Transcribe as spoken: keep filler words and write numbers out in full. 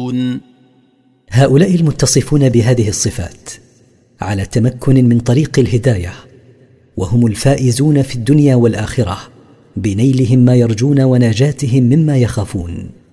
يعملون. هؤلاء المتصفون بهذه الصفات على تمكن من طريق الهداية، وهم الفائزون في الدنيا والآخرة بنيلهم ما يرجون ونجاتهم مما يخافون.